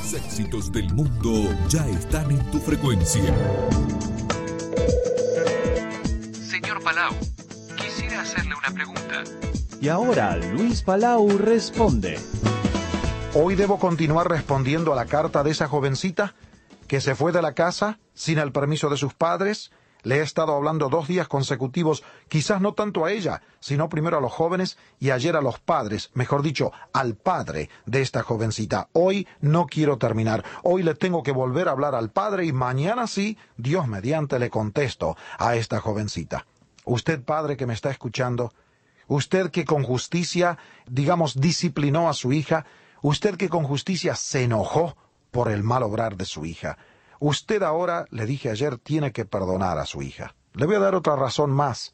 Los éxitos del mundo ya están en tu frecuencia. Señor Palau, quisiera hacerle una pregunta. Y ahora Luis Palau responde. Hoy debo continuar respondiendo a la carta de esa jovencita que se fue de la casa sin el permiso de sus padres. Le he estado hablando 2 días consecutivos, quizás no tanto a ella, sino primero a los jóvenes y ayer a los padres, mejor dicho, al padre de esta jovencita. Hoy no quiero terminar, hoy le tengo que volver a hablar al padre y mañana sí, Dios mediante, le contesto a esta jovencita. Usted, padre que me está escuchando, usted que con justicia, digamos, disciplinó a su hija, usted que con justicia se enojó por el mal obrar de su hija, usted ahora, le dije ayer, tiene que perdonar a su hija. Le voy a dar otra razón más.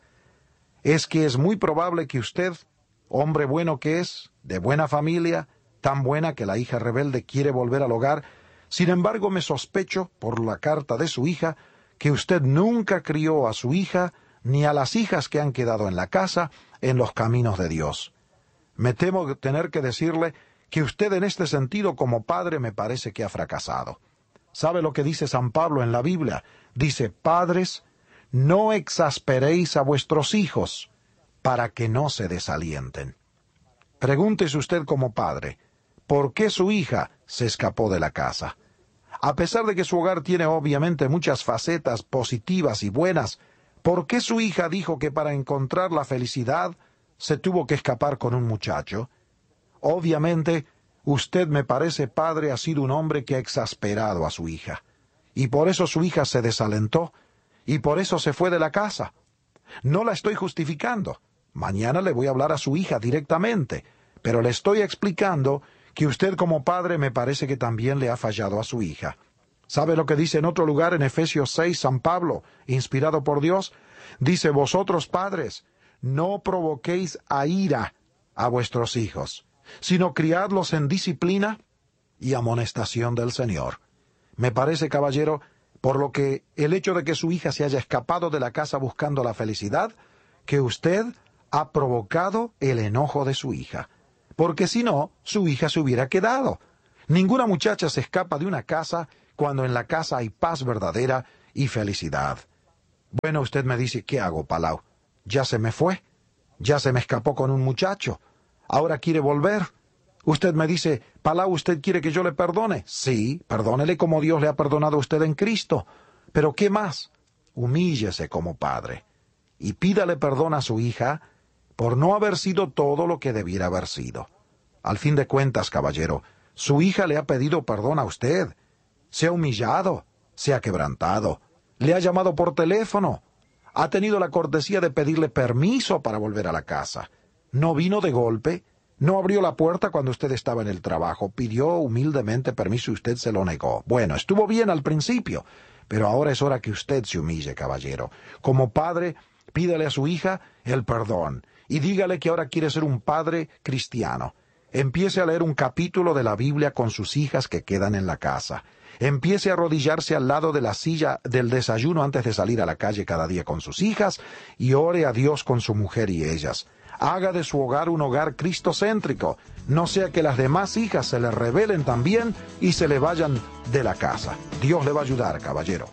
Es que es muy probable que usted, hombre bueno que es, de buena familia, tan buena que la hija rebelde quiere volver al hogar, sin embargo me sospecho, por la carta de su hija, que usted nunca crió a su hija, ni a las hijas que han quedado en la casa, en los caminos de Dios. Me temo tener que decirle que usted en este sentido como padre me parece que ha fracasado. ¿Sabe lo que dice San Pablo en la Biblia? Dice, padres, no exasperéis a vuestros hijos, para que no se desalienten. Pregúntese usted como padre, ¿por qué su hija se escapó de la casa? A pesar de que su hogar tiene obviamente muchas facetas positivas y buenas, ¿por qué su hija dijo que para encontrar la felicidad se tuvo que escapar con un muchacho? Obviamente, usted, me parece, padre, ha sido un hombre que ha exasperado a su hija. Y por eso su hija se desalentó, y por eso se fue de la casa. No la estoy justificando. Mañana le voy a hablar a su hija directamente, pero le estoy explicando que usted como padre me parece que también le ha fallado a su hija. ¿Sabe lo que dice en otro lugar en Efesios 6 San Pablo, inspirado por Dios? Dice, vosotros padres, no provoquéis a ira a vuestros hijos, sino criadlos en disciplina y amonestación del Señor. Me parece, caballero, por lo que el hecho de que su hija se haya escapado de la casa buscando la felicidad, que usted ha provocado el enojo de su hija. Porque si no, su hija se hubiera quedado. Ninguna muchacha se escapa de una casa cuando en la casa hay paz verdadera y felicidad. Bueno, usted me dice, ¿qué hago, Palau? ¿Ya se me fue? ¿Ya se me escapó con un muchacho? ¿Ahora quiere volver? Usted me dice, Palau, ¿usted quiere que yo le perdone? Sí, perdónele como Dios le ha perdonado a usted en Cristo. Pero ¿qué más? Humíllese como padre y pídale perdón a su hija por no haber sido todo lo que debiera haber sido. Al fin de cuentas, caballero, su hija le ha pedido perdón a usted. Se ha humillado, se ha quebrantado, le ha llamado por teléfono, ha tenido la cortesía de pedirle permiso para volver a la casa. No vino de golpe, no abrió la puerta cuando usted estaba en el trabajo, pidió humildemente permiso y usted se lo negó. Bueno, estuvo bien al principio, pero ahora es hora que usted se humille, caballero. Como padre, pídale a su hija el perdón y dígale que ahora quiere ser un padre cristiano. Empiece a leer un capítulo de la Biblia con sus hijas que quedan en la casa. Empiece a arrodillarse al lado de la silla del desayuno antes de salir a la calle cada día con sus hijas y ore a Dios con su mujer y ellas. Haga de su hogar un hogar cristocéntrico, no sea que las demás hijas se le rebelen también y se le vayan de la casa. Dios le va a ayudar, caballero.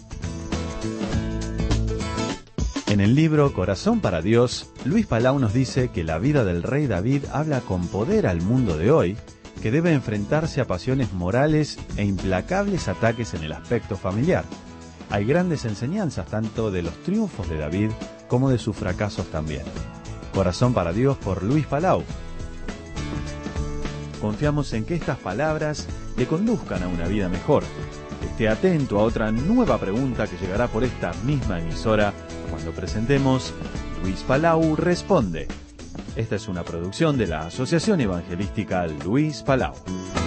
En el libro Corazón para Dios, Luis Palau nos dice que la vida del rey David habla con poder al mundo de hoy, que debe enfrentarse a pasiones morales e implacables ataques en el aspecto familiar. Hay grandes enseñanzas tanto de los triunfos de David como de sus fracasos también. Corazón para Dios por Luis Palau. Confiamos en que estas palabras le conduzcan a una vida mejor. Esté atento a otra nueva pregunta que llegará por esta misma emisora cuando presentemos Luis Palau Responde. Esta es una producción de la Asociación Evangelística Luis Palau.